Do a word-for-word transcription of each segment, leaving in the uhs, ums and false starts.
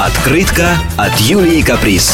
Открытка от Юлии Каприз.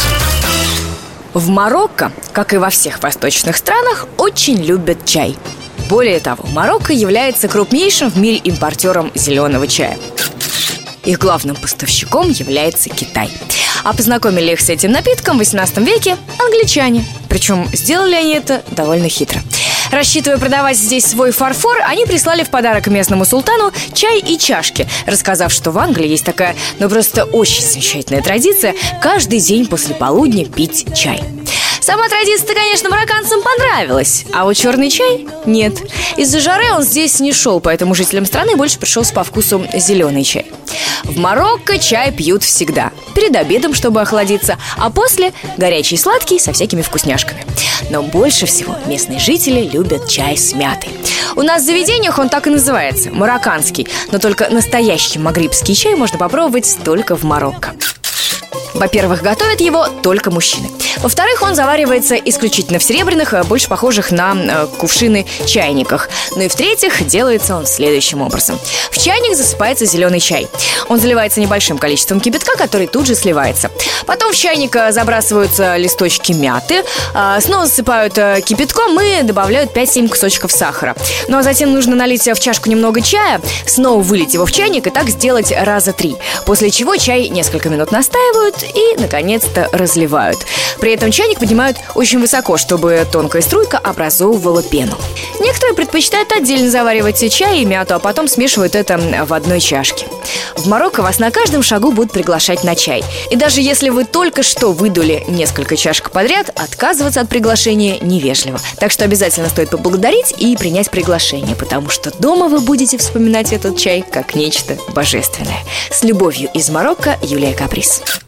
В Марокко, как и во всех восточных странах, очень любят чай. Более того, Марокко является крупнейшим в мире импортером зеленого чая. Их главным поставщиком является Китай. А познакомили их с этим напитком в восемнадцатом веке англичане. Причем сделали они это довольно хитро. Рассчитывая продавать здесь свой фарфор, они прислали в подарок местному султану чай и чашки, рассказав, что в Англии есть такая, ну просто очень замечательная традиция каждый день после полудня пить чай. Сама традиция, конечно, марокканцам понравилась, а вот черный чай – нет. Из-за жары он здесь не шел, поэтому жителям страны больше пришелся по вкусу зеленый чай. В Марокко чай пьют всегда. Перед обедом, чтобы охладиться, а после – горячий и сладкий со всякими вкусняшками. Но больше всего местные жители любят чай с мятой. У нас в заведениях он так и называется – марокканский. Но только настоящий магрибский чай можно попробовать только в Марокко. Во-первых, готовят его только мужчины. Во-вторых, он заваривается исключительно в серебряных, больше похожих на э, кувшины чайниках. Ну и в-третьих, делается он следующим образом. В чайник засыпается зеленый чай. Он заливается небольшим количеством кипятка, который тут же сливается. Потом в чайник забрасываются листочки мяты, э, снова засыпают э, кипятком и добавляют пять-семь кусочков сахара. Ну а затем нужно налить в чашку немного чая, снова вылить его в чайник и так сделать раза три. После чего чай несколько минут настаивают и, наконец-то, разливают. При этом чайник поднимают очень высоко, чтобы тонкая струйка образовывала пену. Некоторые предпочитают отдельно заваривать чай и мяту, а потом смешивают это в одной чашке. В Марокко вас на каждом шагу будут приглашать на чай. И даже если вы только что выдули несколько чашек подряд, отказываться от приглашения невежливо. Так что обязательно стоит поблагодарить и принять приглашение, потому что дома вы будете вспоминать этот чай как нечто божественное. С любовью из Марокко, Юлия Каприз.